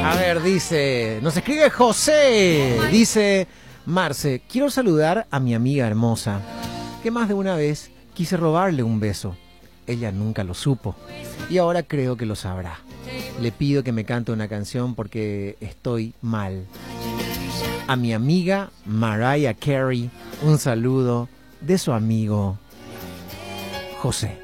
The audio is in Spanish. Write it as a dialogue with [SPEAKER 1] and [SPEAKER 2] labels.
[SPEAKER 1] A ver, dice, nos escribe José, dice, Marce, quiero saludar a mi amiga hermosa, que más de una vez quise robarle un beso. Ella nunca lo supo y ahora creo que lo sabrá. Le pido que me cante una canción porque estoy mal. A mi amiga Mariah Carey, un saludo de su amigo José.